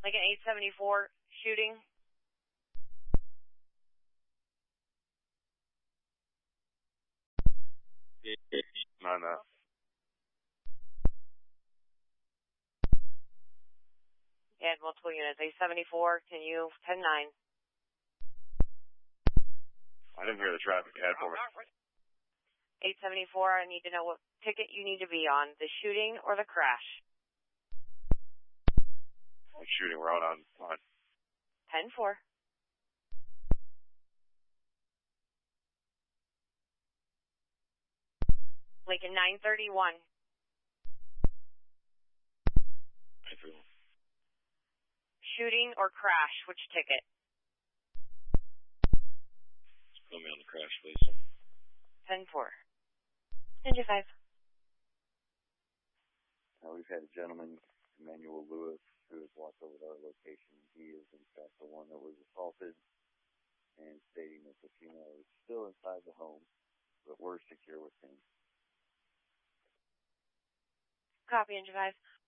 Like an 874 shooting. Not enough. Yeah, multiple units. 874, can you 10-9? I didn't hear the traffic ahead for me. 874, I need to know what ticket you need to be on, the shooting or the crash. What shooting? We're out on 10-4. Lincoln 931. Shooting or crash, which ticket? Put me on the crash, please. 10-4. Ninja 5. We've had a gentleman, Emmanuel Lewis, who has walked over to our location. He is, in fact, the one that was assaulted and stating that the female is still inside the home, but we're secure with him. Copy, Ninja 5.